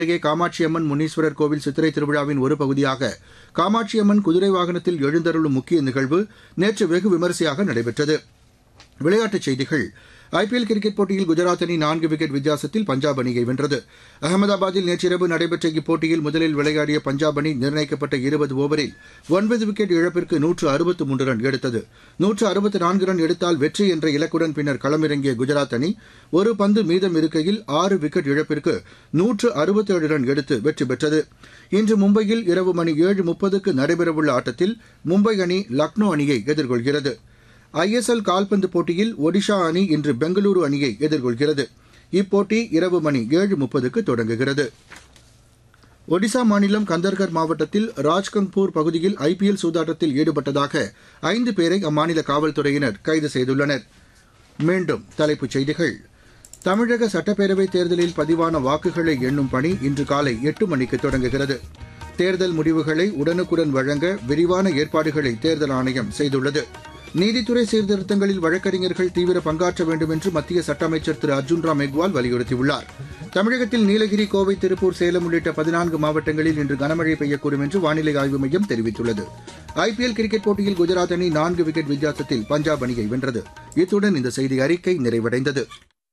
அருகே காமாட்சியம்மன் முனீஸ்வரர் கோவில் சித்திரை திருவிழாவின் ஒரு பகுதியாக காமாட்சியம்மன் குதிரை வாகனத்தில் எழுந்தருளும் முக்கிய நிகழ்வு நேற்று வெகு விமரிசையாக நடைபெற்றது. விளையாட்டுச் செய்திகள். ஐபிஎல் கிரிக்கெட் போட்டியில் குஜராத் அணி 4 விக்கெட் வித்தியாசத்தில் பஞ்சாப் அணியை வென்றது. அகமதாபாத்தில் நேற்றிரவு நடைபெற்ற இப்போட்டியில் முதலில் விளையாடிய பஞ்சாப் அணி நிர்ணயிக்கப்பட்ட 20 ஓவரில் 9 விக்கெட் இழப்பிற்கு 163 ரன் எடுத்தது. 164 ரன் எடுத்தால் வெற்றி என்ற இலக்குடன் பின்னர் களமிறங்கிய குஜராத் அணி ஒரு பந்து மீதம் இருக்கையில் 6 விக்கெட் இழப்பிற்கு 167 ரன் எடுத்து வெற்றி பெற்றது. இன்று மும்பையில் இரவு மணி 7:30க்கு நடைபெறவுள்ள ஆட்டத்தில் மும்பை அணி லக்னோ அணியை எதிர்கொள்கிறது. ஐஎஸ்எல் கால்பந்து போட்டியில் ஒடிஷா அணி இன்று பெங்களூரு அணியை எதிர்கொள்கிறது. இப்போட்டி இரவு மணி 7:30க்கு தொடங்குகிறது. ஒடிசா மாநிலம் கந்தர்கர் மாவட்டத்தில் ராஜ்கங்பூர் பகுதியில் ஐபிஎல் சூதாட்டத்தில் ஈடுபட்டதாக 5 பேரை அம்மாநில காவல்துறையினர் கைது செய்துள்ளனர். மீண்டும் தலைப்புச் செய்திகள். தமிழக சட்டப்பேரவைத் தேர்தலில் பதிவான வாக்குகளை எண்ணும் பணி இன்று காலை 8 மணிக்கு தொடங்குகிறது. தேர்தல் முடிவுகளை உடனுக்குடன் வழங்க விரிவான ஏற்பாடுகளை தேர்தல் ஆணையம் செய்துள்ளது. நீதித்துறை சீர்திருத்தங்களில் வழக்கறிஞர்கள் தீவிர பங்காற்ற வேண்டும் என்று மத்திய சட்ட அமைச்சர் திரு அர்ஜுன் ராம் மெக்வால் வலியுறுத்தியுள்ளார். தமிழகத்தில் நீலகிரி, கோவை, திருப்பூர், சேலம் உள்ளிட்ட 14 மாவட்டங்களில் இன்று கனமழை பெய்யக்கூடும் என்று வானிலை ஆய்வு மையம் தெரிவித்துள்ளது. ஐபிஎல் கிரிக்கெட் போட்டியில் குஜராத் அணி 4 விக்கெட் வித்தியாசத்தில் பஞ்சாப் அணியை வென்றது. இத்துடன் இந்த செய்தி அறிக்கை நிறைவடைந்தது.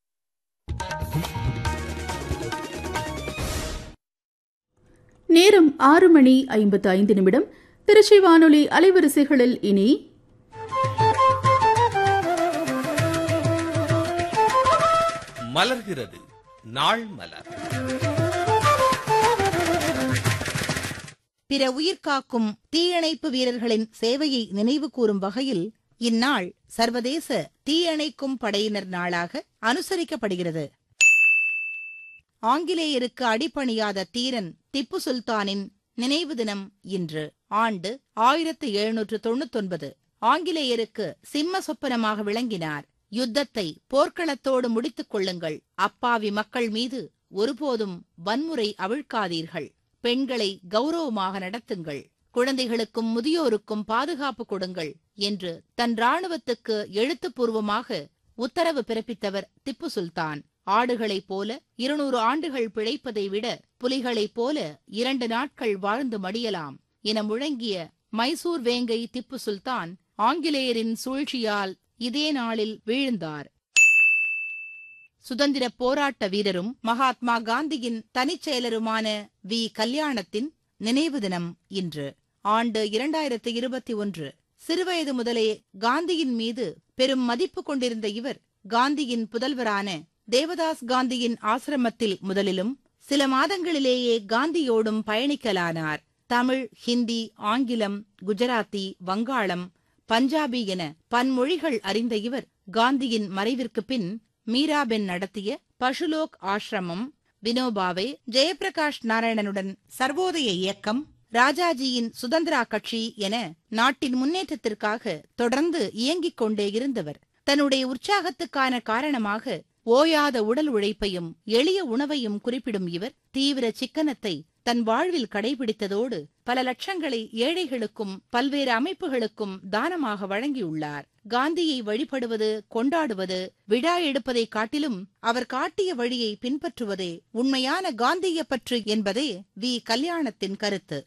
நேரம் 6:55. திருச்சி வானொலி அலைவரிசைகளில் இனி மலர்கிறது நாள் மலர். பிற உயிர்காக்கும் தீயணைப்பு வீரர்களின் சேவையை நினைவு கூறும் வகையில் இந்நாள் சர்வதேச தீயணைக்கும் படையினர் நாளாக அனுசரிக்கப்படுகிறது. ஆங்கிலேயருக்கு அடிபணியாத தீரன் திப்பு சுல்தானின் நினைவு தினம் இன்று. ஆண்டு 1799. ஆங்கிலேயருக்கு சிம்ம சொப்பனமாக விளங்கினார். யுத்தத்தை போர்க்களத்தோடு முடித்துக் கொள்ளுங்கள். அப்பாவி மக்கள் மீது ஒருபோதும் வன்முறை அவிழ்க்காதீர்கள். பெண்களை கௌரவமாக நடத்துங்கள். குழந்தைகளுக்கும் முதியோருக்கும் பாதுகாப்பு கொடுங்கள் என்று தன் இராணுவத்துக்கு எழுத்துப்பூர்வமாக உத்தரவு பிறப்பித்தவர் திப்பு சுல்தான். ஆடுகளைப் போல 200 ஆண்டுகள் பிழைப்பதை விட புலிகளைப் போல 2 நாட்கள் வாழ்ந்து மடியலாம் என முழங்கிய மைசூர் வேங்கை திப்பு சுல்தான் ஆங்கிலேயரின் சூழ்ச்சியால் இதே நாளில் வீழ்ந்தார். சுதந்திர போராட்ட வீரரும் மகாத்மா காந்தியின் தனிச் செயலருமான வி. கல்யாணத்தின் நினைவு தினம் இன்று. ஆண்டு 2021. சிறுவயது முதலே காந்தியின் மீது பெரும் மதிப்பு கொண்டிருந்த இவர் காந்தியின் புதல்வரான தேவதாஸ் காந்தியின் ஆசிரமத்தில் முதலிலும் சில மாதங்களிலேயே காந்தியோடும் பயணிக்கலானார். தமிழ், ஹிந்தி, ஆங்கிலம், குஜராத்தி, வங்காளம், பஞ்சாபி என பன்மொழிகள் அறிந்த இவர் காந்தியின் மறைவிற்கு பின் மீராபென் நடத்திய பசுலோக் ஆசிரமம், வினோபாவே, ஜெயபிரகாஷ் நாராயணனுடன் சர்வோதய இயக்கம், ராஜாஜியின் சுதந்திரா கட்சி என நாட்டின் முன்னேற்றத்திற்காக தொடர்ந்து இயங்கிக் கொண்டே இருந்தவர். தன்னுடைய உற்சாகத்துக்கான காரணமாக ஓயாத உடல் உழைப்பையும் எளிய உணவையும் குறிப்பிடும் இவர் தீவிர சிக்கனத்தை தன் வாழ்வில் கடைபிடித்ததோடு பல லட்சங்களை ஏழைகளுக்கும் பல்வேறு அமைப்புகளுக்கும் தானமாக வழங்கியுள்ளார். காந்தியை வழிபடுவது, கொண்டாடுவது, விழா எடுப்பதை காட்டிலும் அவர் காட்டிய வழியை பின்பற்றுவதே உண்மையான காந்திய பற்று என்பதே வி. கல்யாணத்தின் கருத்து.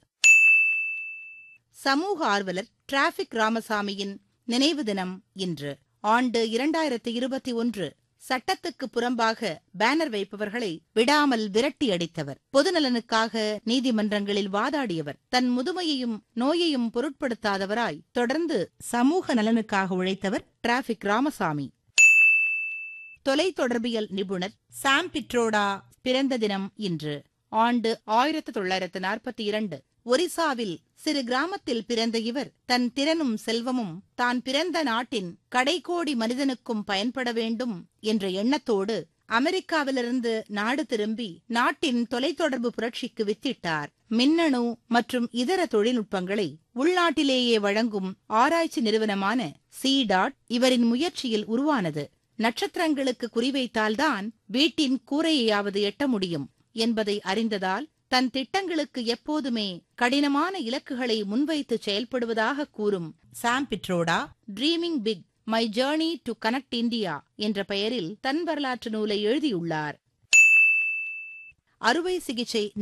சமூக ஆர்வலர் டிராபிக் ராமசாமியின் நினைவு தினம் இன்று. ஆண்டு 2021. சட்டத்துக்கு புறம்பாக பேனர் வைப்பவர்களை விடாமல் விரட்டி அடித்தவர். பொதுநலனுக்காக நீதிமன்றங்களில் வாதாடியவர். தன் முதுமையையும் நோயையும் பொருட்படுத்தாதவராய் தொடர்ந்து சமூக நலனுக்காக உழைத்தவர் டிராபிக் ராமசாமி. தொலைத்தொடர்பியல் நிபுணர் சாம் பிட்ரோடா பிறந்த தினம் இன்று. ஆண்டு 1942. ஒரிசாவில் சிறு கிராமத்தில் பிறந்த இவர் தன் திறனும் செல்வமும் தான் பிறந்த நாட்டின் கடைக்கோடி மனிதனுக்கும் பயன்பட வேண்டும் என்ற எண்ணத்தோடு அமெரிக்காவிலிருந்து நாடு திரும்பி நாட்டின் தொலைத்தொடர்பு புரட்சிக்கு வித்திட்டார். மின்னணு மற்றும் இதர தொழில்நுட்பங்களை உள்நாட்டிலேயே வழங்கும் ஆராய்ச்சி நிறுவனமான C. இவரின் முயற்சியில் உருவானது. நட்சத்திரங்களுக்கு குறிவைத்தால்தான் வீட்டின் கூரையாவது எட்ட முடியும் என்பதை அறிந்ததால் தன் திட்டங்களுக்கு எப்போதுமே கடினமான இலக்குகளை முன்வைத்து செயல்படுவதாக கூறும் Sam Pitroda dreaming big, my journey to connect India என்ற பெயரில் தன் வரலாற்று நூலை எழுதியுள்ளார். அறுவை சிகிச்சை